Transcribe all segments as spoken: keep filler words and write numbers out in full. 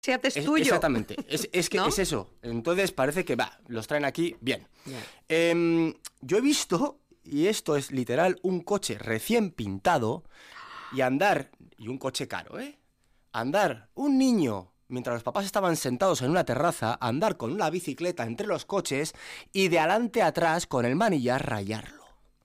Si haces es, tuyo. Exactamente, es, es que ¿no? es eso. Entonces parece que, va, los traen aquí, bien. Yeah. Eh, yo he visto, y esto es literal, un coche recién pintado y andar, y un coche caro, ¿eh? Andar, un niño, mientras los papás estaban sentados en una terraza, andar con una bicicleta entre los coches y de adelante a atrás con el manillar rayarlo.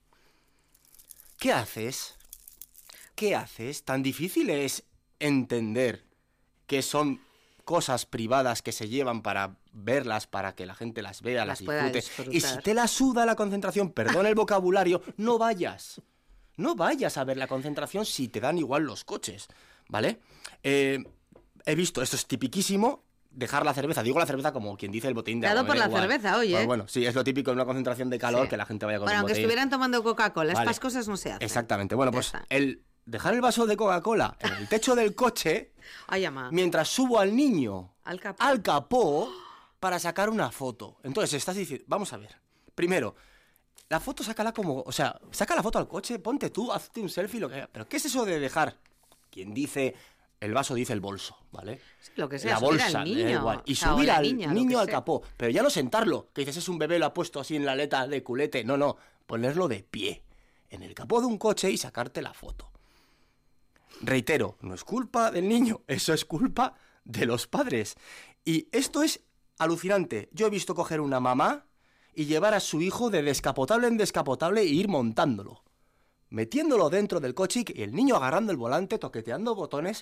¿Qué haces? ¿Qué haces? ¿Tan difícil es entender que son cosas privadas que se llevan para verlas, para que la gente las vea, las, Las pueda disfrute? disfrutar. Y si te la suda la concentración, perdón el vocabulario, no vayas. No vayas a ver la concentración si te dan igual los coches, ¿vale? Eh, he visto, esto es tipiquísimo, dejar la cerveza. Digo la cerveza como quien dice el botín de Dado agua. por me da la igual. cerveza, oye. Bueno, bueno, sí, es lo típico en una concentración de calor, Sí. que la gente vaya con Bueno, su aunque botella. estuvieran tomando Coca-Cola, Vale. estas cosas no se hacen. Exactamente. Bueno, Ya pues está. el dejar el vaso de Coca-Cola en el techo del coche Ay, ama. mientras subo al niño Al capó. al capó para sacar una foto. Entonces estás diciendo, vamos a ver, primero, la foto sácala como, o sea, saca la foto al coche, ponte tú, hazte un selfie, lo que, pero ¿qué es eso de dejar? Quien dice el vaso dice el bolso, ¿vale? Sí, lo que sea, la subir bolsa, al me da niño, igual. Y o sea, o subir la al niña, lo niño que al sea. capó, pero ya no sentarlo, que dices es un bebé, lo ha puesto así en la aleta de culete, no, no, ponerlo de pie en el capó de un coche y sacarte la foto. Reitero, no es culpa del niño, eso es culpa de los padres. Y esto es alucinante. Yo he visto coger una mamá y llevar a su hijo de descapotable en descapotable e ir montándolo, metiéndolo dentro del coche y el niño agarrando el volante, toqueteando botones.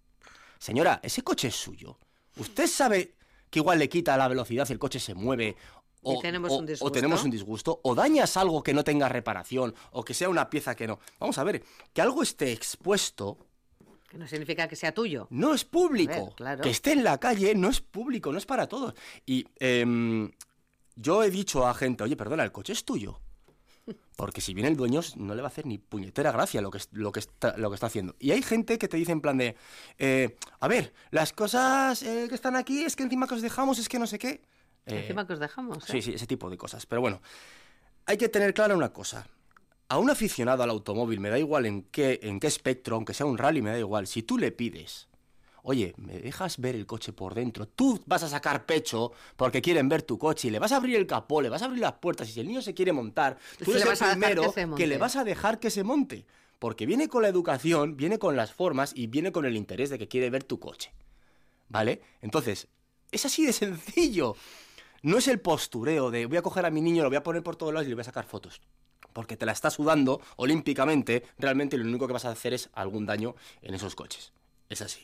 Señora, ese coche es suyo. Usted sabe que igual le quita la velocidad y el coche se mueve. O, Y tenemos o- un o disgusto. tenemos un disgusto, o dañas algo que no tenga reparación, o que sea una pieza que no. Vamos a ver, que algo esté expuesto Que no significa que sea tuyo. no es público. A ver, claro. Que esté en la calle no es público, no es para todos. Y em, yo he dicho a gente, oye, perdona, el coche es tuyo. Porque si viene el dueño no le va a hacer ni puñetera gracia lo que, es- lo que, está, lo que está haciendo. Y hay gente que te dice en plan de, eh, a ver, las cosas eh, que están aquí es que encima que os dejamos es que no sé qué. Eh, Encima que os dejamos. ¿eh? Sí, sí, ese tipo de cosas. Pero bueno, hay que tener clara una cosa. A un aficionado al automóvil, me da igual en qué, en qué espectro, aunque sea un rally, me da igual. Si tú le pides, oye, ¿me dejas ver el coche por dentro? Tú vas a sacar pecho porque quieren ver tu coche y le vas a abrir el capó, le vas a abrir las puertas y si el niño se quiere montar, tú Le eres vas a el dejar primero que se monte. que le vas a dejar que se monte. Porque viene con la educación, viene con las formas y viene con el interés de que quiere ver tu coche. ¿Vale? Entonces, es así de sencillo. No es el postureo de voy a coger a mi niño, lo voy a poner por todos lados y le voy a sacar fotos. Porque te la estás sudando olímpicamente, realmente lo único que vas a hacer es algún daño en esos coches. Es así.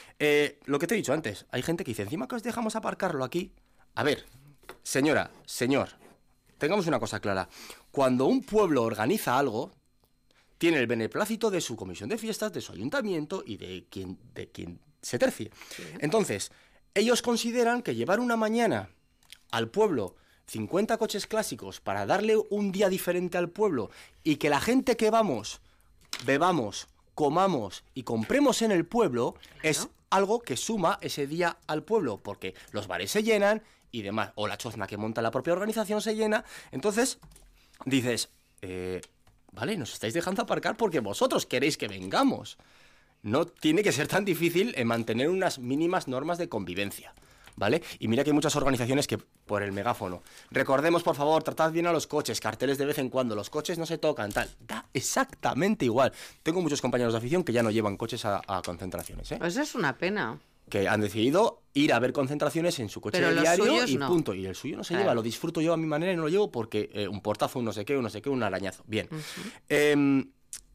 Eh, lo que te he dicho antes, hay gente que dice, encima que os dejamos aparcarlo aquí. A ver, señora, señor, tengamos una cosa clara. Cuando un pueblo organiza algo, tiene el beneplácito de su comisión de fiestas, de su ayuntamiento y de quien, de quien se tercie. Sí. Entonces, ellos consideran que llevar una mañana al pueblo cincuenta coches clásicos para darle un día diferente al pueblo y que la gente que vamos, bebamos, comamos y compremos en el pueblo, es algo que suma ese día al pueblo, porque los bares se llenan y demás, o la chozna que monta la propia organización se llena. Entonces, dices, eh, vale, nos estáis dejando aparcar porque vosotros queréis que vengamos. No tiene que ser tan difícil en mantener unas mínimas normas de convivencia, ¿vale? Y mira que hay muchas organizaciones que por el megáfono, recordemos por favor, tratad bien a los coches, carteles de vez en cuando, los coches no se tocan, tal, da exactamente igual. Tengo muchos compañeros de afición que ya no llevan coches a, a concentraciones, ¿eh? Pues es una pena. Que han decidido ir a ver concentraciones en su coche Pero de los diario suyos y no. punto. Y el suyo no se Claro. lleva, lo disfruto yo a mi manera y no lo llevo porque eh, un portazo, un no sé qué, un no sé qué, un arañazo. Bien. Ujú. Em,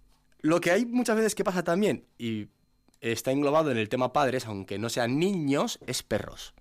lo que hay muchas veces que pasa también, y está englobado en el tema padres, aunque no sean niños, es perros.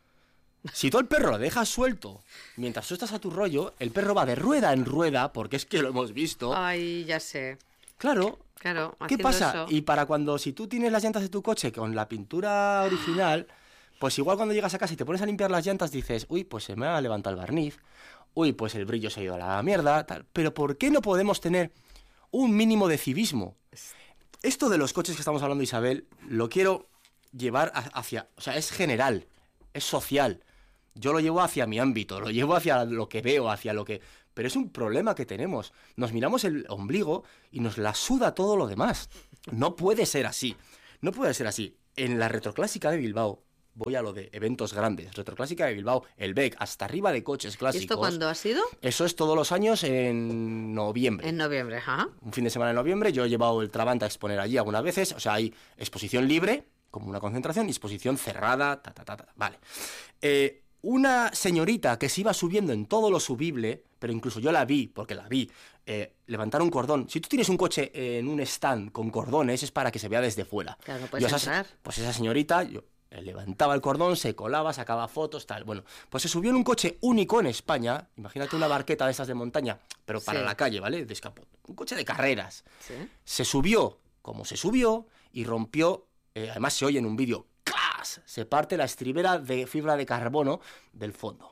Si tú al perro lo dejas suelto mientras tú estás a tu rollo, el perro va de rueda en rueda, porque es que lo hemos visto. Ay, ya sé. Claro. Claro, ¿Qué haciendo pasa? eso. Y para cuando, si tú tienes las llantas de tu coche con la pintura original, pues igual cuando llegas a casa y te pones a limpiar las llantas dices, uy, pues se me ha levantado el barniz, uy, pues el brillo se ha ido a la mierda, tal. Pero ¿por qué no podemos tener un mínimo de civismo? Esto de los coches que estamos hablando, Isabel, lo quiero llevar a- hacia... O sea, es general, es social. Yo lo llevo hacia mi ámbito, lo llevo hacia lo que veo, hacia lo que... Pero es un problema que tenemos. Nos miramos el ombligo y nos la suda todo lo demás. No puede ser así. No puede ser así. En la retroclásica de Bilbao, voy a lo de eventos grandes. Retroclásica de Bilbao, el B E C, hasta arriba de coches clásicos. ¿Y esto cuándo ha sido? Eso es todos los años en noviembre. En noviembre, ajá. Un fin de semana en noviembre. Yo he llevado el Trabant a exponer allí algunas veces. O sea, hay exposición libre, como una concentración, y exposición cerrada, ta, ta, ta, ta. Vale. Eh, una señorita que se iba subiendo en todo lo subible, pero incluso yo la vi, porque la vi, eh, levantar un cordón. Si tú tienes un coche en un stand con cordones, es para que se vea desde fuera. Claro, no puedes Yo, esa, entrar. pues esa señorita... Yo, levantaba el cordón, se colaba, sacaba fotos, tal. Bueno, pues se subió en un coche único en España. Imagínate una barqueta de esas de montaña, pero para Sí. la calle, ¿vale? De escapot. Un coche de carreras. Sí. Se subió como se subió y rompió, eh, además se oye en un vídeo, ¡clas! Se parte la estribera de fibra de carbono del fondo.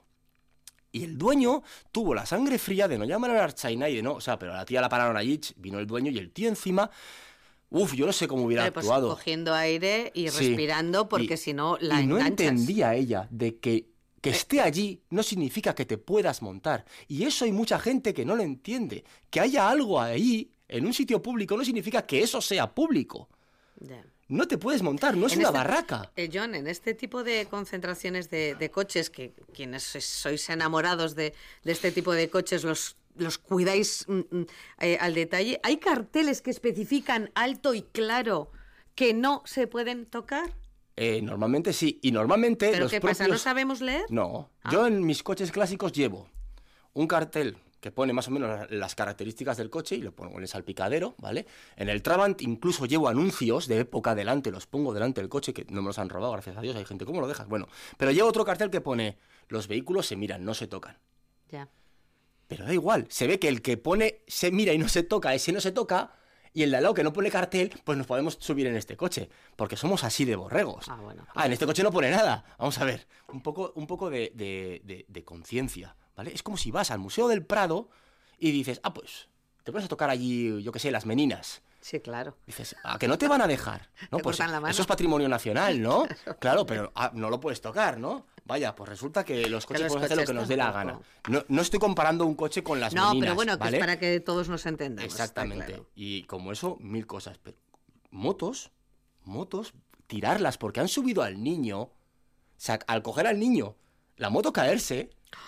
Y el dueño tuvo la sangre fría de no llamar a la Archaina y de no, o sea, pero a la tía la pararon allí, vino el dueño y el tío encima... Uf, yo no sé cómo hubiera Vale, pues actuado. cogiendo aire y Sí. respirando, porque Y- si no la y no enganchas. entendía ella de que que esté allí no significa que te puedas montar. Y eso hay mucha gente que no lo entiende. Que haya algo ahí, en un sitio público, no significa que eso sea público. Ya. No te puedes montar, no es En una este- barraca. Eh, John, en este tipo de concentraciones de, de coches, que quienes sois, sois enamorados de, de este tipo de coches los, los cuidáis mm, mm, eh, al detalle, ¿hay carteles que especifican alto y claro que no se pueden tocar? Eh, normalmente sí. Y normalmente ¿Pero los qué pasa? ¿No propios... sabemos leer? No. Ah. Yo en mis coches clásicos llevo un cartel que pone más o menos la- las características del coche y lo pongo en el salpicadero, ¿vale? En el Trabant incluso llevo anuncios de época delante, los pongo delante del coche, que no me los han robado, gracias a Dios. Hay gente, ¿cómo lo dejas? Bueno, pero llevo otro cartel que pone, los vehículos se miran, no se tocan. Ya. Pero da igual, se ve que el que pone se mira y no se toca, ese no se toca, y el de al lado que no pone cartel, pues nos podemos subir en este coche, porque somos así de borregos. Ah, bueno, pues Ah, en este coche no pone nada. Vamos a ver, un poco, un poco de, de, de, de conciencia, ¿vale? Es como si vas al Museo del Prado y dices, ah, pues, te pones a tocar allí, yo qué sé, las meninas. Sí, claro. Dices, ¿a que no te van a dejar? No, Te pues cortan la mano. eso es patrimonio nacional, ¿no? Claro, pero ah, no lo puedes tocar, ¿no? Vaya, pues resulta que los coches los pueden hacer lo coches que nos dé la tampoco. gana. No, no estoy comparando un coche con las No, meninas, pero bueno, que ¿vale? es para que todos nos entendamos. está Exactamente. claro. Y como eso, mil cosas. Pero motos, motos, tirarlas porque han subido al niño, o sea, al coger al niño, la moto caerse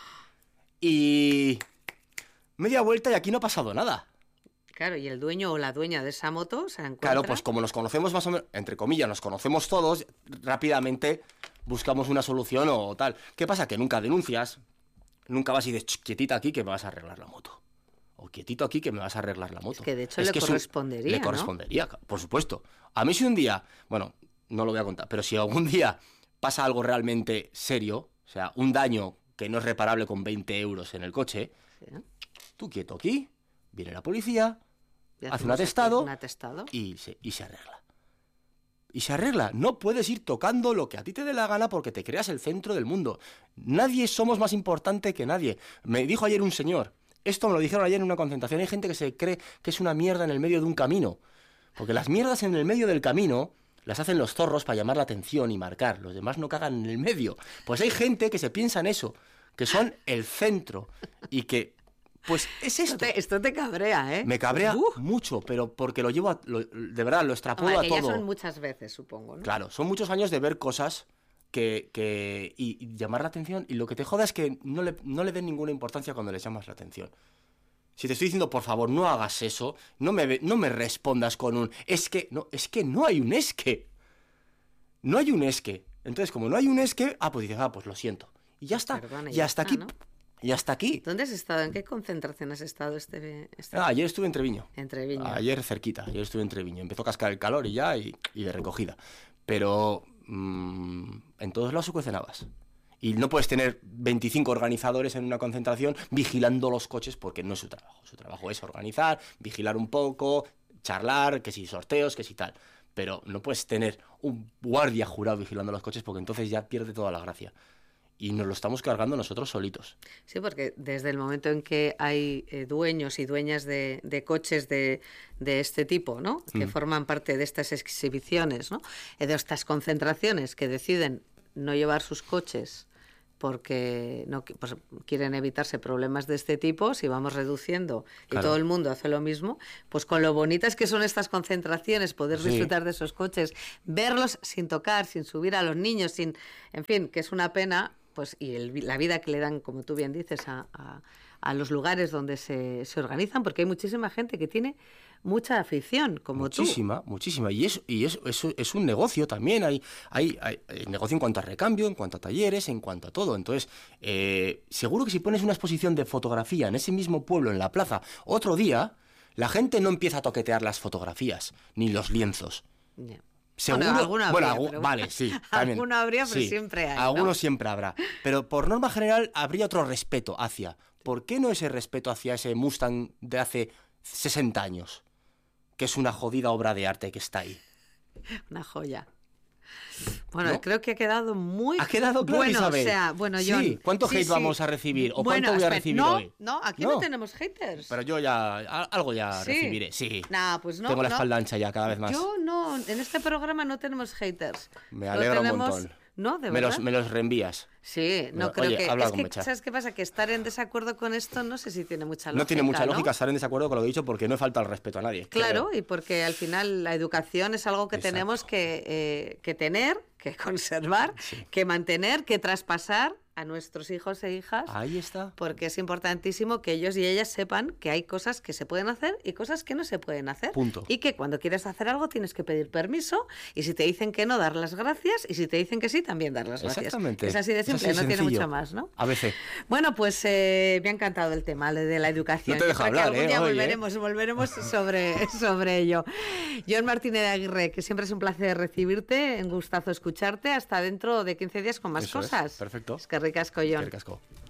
y media vuelta y aquí no ha pasado nada. Claro, y el dueño o la dueña de esa moto se encuentra... Claro, pues como nos conocemos más o menos, entre comillas, nos conocemos todos, rápidamente buscamos una solución o tal. ¿Qué pasa? Que nunca denuncias, nunca vas y dices, "Ch, quietita aquí que me vas a arreglar la moto. O quietito aquí que me vas a arreglar la moto. Es que de hecho le es un- correspondería, Le ¿no? correspondería, por supuesto. A mí si un día, bueno, no lo voy a contar, pero si algún día pasa algo realmente serio, o sea, un daño que no es reparable con veinte euros en el coche, Sí. tú quieto aquí, viene la policía, Y hace un hacemos aquí atestado, un atestado. y se, y se arregla. Y se arregla. No puedes ir tocando lo que a ti te dé la gana porque te creas el centro del mundo. Nadie somos más importante que nadie. Me dijo ayer un señor, esto me lo dijeron ayer en una concentración, hay gente que se cree que es una mierda en el medio de un camino. Porque las mierdas en el medio del camino las hacen los zorros para llamar la atención y marcar. Los demás no cagan en el medio. Pues hay gente que se piensa en eso, que son el centro y que, pues es Esto esto. te, esto te cabrea, ¿eh? Me cabrea Uf. mucho, pero porque lo llevo, a- lo- de verdad, lo extrapolo Hombre, a que ya todo. son muchas veces, supongo, ¿no? Claro, son muchos años de ver cosas que, que y, y llamar la atención, y lo que te joda es que no le, no le den ninguna importancia cuando les llamas la atención. Si te estoy diciendo, por favor, no hagas eso, no me, ve- no me respondas con un es que, no, es que no hay un es que. No hay un es que. Entonces, como no hay un es que, ah, pues dices, ah, pues lo siento. Y ya está. Perdona, y y ya hasta está, aquí. ¿no? Y hasta aquí. ¿Dónde has estado? ¿En qué concentración has estado este, este... Ah, ayer estuve en Treviño. en Treviño? Ayer cerquita, ayer estuve en Treviño. Empezó a cascar el calor y ya, y, y de recogida. Pero mm, en todos lados se cuecen habas. Y no puedes tener veinticinco organizadores en una concentración vigilando los coches porque no es su trabajo. Su trabajo es organizar, vigilar un poco, charlar, que si sorteos, que si tal. Pero no puedes tener un guardia jurado vigilando los coches porque entonces ya pierde toda la gracia. Y nos lo estamos cargando nosotros solitos. Sí, porque desde el momento en que hay eh, dueños y dueñas de, de coches de, de este tipo, ¿no? Que Mm. forman parte de estas exhibiciones, ¿no? Eh, de estas concentraciones que deciden no llevar sus coches porque no qui- pues, quieren evitarse problemas de este tipo. Si vamos reduciendo y Claro. todo el mundo hace lo mismo, pues con lo bonitas que son estas concentraciones, poder Sí. disfrutar de esos coches, verlos sin tocar, sin subir a los niños, sin, en fin, que es una pena, pues y el- la vida que le dan, como tú bien dices, a, a- a los lugares donde se, se organizan, porque hay muchísima gente que tiene mucha afición, como tú. Muchísima, muchísima. Y es, y es, es, es un negocio también. Hay, hay, hay hay negocio en cuanto a recambio, en cuanto a talleres, en cuanto a todo. Entonces, eh, seguro que si pones una exposición de fotografía en ese mismo pueblo, en la plaza, otro día, la gente no empieza a toquetear las fotografías, ni los lienzos. Ya. Seguro, Bueno, alguno bueno, habría, algu- pero- vale, sí. También, Alguno habría, pero sí, siempre hay, ¿no? Alguno siempre habrá. Pero por norma general habría otro respeto hacia. ¿Por qué no ese respeto hacia ese Mustang de hace sesenta años? Que es una jodida obra de arte que está ahí. Una joya. Bueno, ¿No? creo que ha quedado muy ¿Ha quedado claro, bueno, Isabel? o sea, bueno, Sí, John. ¿cuánto sí, hate sí. vamos a recibir? ¿O Bueno, cuánto voy a espera, recibir no, hoy? No, aquí no, tenemos haters. Pero yo ya, a- algo ya Sí. recibiré, sí. Nah, pues no, Tengo la no. espalda ancha ya cada vez más. Yo no, en este programa no tenemos haters. Me Solo alegra un tenemos- montón. No, de me verdad. los, me los reenvías. Sí, no Bueno, creo oye, que. habla Es con que, Mecha. ¿sabes qué pasa? Que estar en desacuerdo con esto no sé si tiene mucha lógica. No tiene mucha ¿no? lógica estar en desacuerdo con lo que he dicho porque no he faltado el respeto a nadie. Claro, creo. y porque al final la educación es algo que Exacto. tenemos que, eh, que tener, que conservar, Sí. que mantener, que traspasar a nuestros hijos e hijas. Ahí está. Porque es importantísimo que ellos y ellas sepan que hay cosas que se pueden hacer y cosas que no se pueden hacer. Punto. Y que cuando quieres hacer algo tienes que pedir permiso y si te dicen que no, dar las gracias y si te dicen que sí, también dar las gracias. Exactamente. Es así de Es así simple, de no tiene sencillo. mucho más, ¿no? A veces. Bueno, pues eh, me ha encantado el tema de de la educación. No te Yo deja creo que hablar, algún ¿eh? día Hoy, ¿eh? volveremos, volveremos sobre, sobre ello. John Martínez de Aguirre, que siempre es un placer recibirte, un gustazo escucharte. Hasta dentro de quince días con más Eso es, cosas. perfecto. Es que ricasco, John. Qué casco.